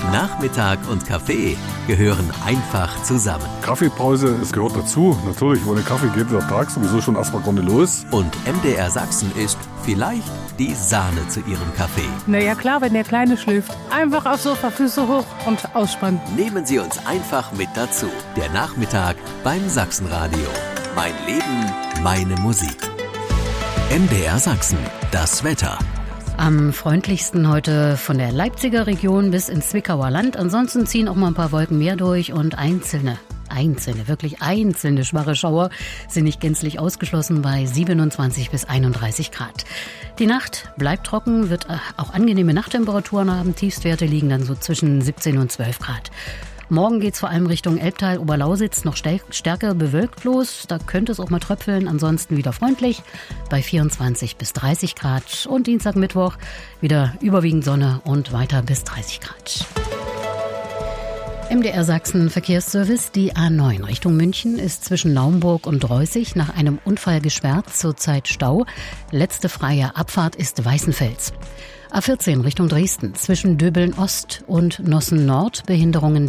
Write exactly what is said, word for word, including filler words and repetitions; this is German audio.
Nachmittag und Kaffee gehören einfach zusammen. Kaffeepause, es gehört dazu. Natürlich, ohne Kaffee geht der Tag sowieso schon erstmal gar nicht los. Und M D R Sachsen ist vielleicht die Sahne zu ihrem Kaffee. Na ja klar, wenn der Kleine schläft. Einfach aufs Sofa, Füße hoch und ausspannen. Nehmen Sie uns einfach mit dazu. Der Nachmittag beim Sachsenradio. Mein Leben, meine Musik. M D R Sachsen, das Wetter. Am freundlichsten heute von der Leipziger Region bis ins Zwickauer Land. Ansonsten ziehen auch mal ein paar Wolken mehr durch und einzelne, einzelne, wirklich einzelne schwache Schauer sind nicht gänzlich ausgeschlossen bei siebenundzwanzig bis einunddreißig Grad. Die Nacht bleibt trocken, wird auch angenehme Nachttemperaturen haben. Tiefstwerte liegen dann so zwischen siebzehn und zwölf Grad. Morgen geht's vor allem Richtung Elbtal, Oberlausitz noch stärker bewölkt los. Da könnte es auch mal tröpfeln, ansonsten wieder freundlich bei vierundzwanzig bis dreißig Grad. Und Dienstag, Mittwoch wieder überwiegend Sonne und weiter bis dreißig Grad. M D R Sachsen Verkehrsservice. Die A neun Richtung München ist zwischen Naumburg und Reußig nach einem Unfall gesperrt, zurzeit Stau. Letzte freie Abfahrt ist Weißenfels. A vierzehn Richtung Dresden zwischen Döbeln Ost und Nossen Nord Behinderungen